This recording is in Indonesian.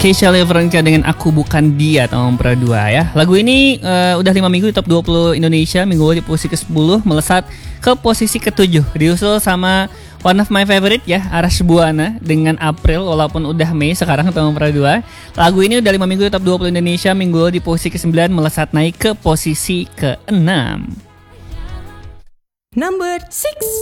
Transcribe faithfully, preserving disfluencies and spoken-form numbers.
Keisha Levranka dengan Aku Bukan Dia tahun dua ya. Lagu ini uh, udah lima minggu di top dua puluh Indonesia. Minggu lalu di posisi ke sepuluh, melesat ke posisi ke tujuh. Diusul sama one of my favorite ya, Arash Buana dengan April, walaupun udah Mei sekarang tahun dua. Lagu ini udah lima minggu di top dua puluh Indonesia. Minggu lalu di posisi ke sembilan, melesat naik ke posisi ke enam. Number six.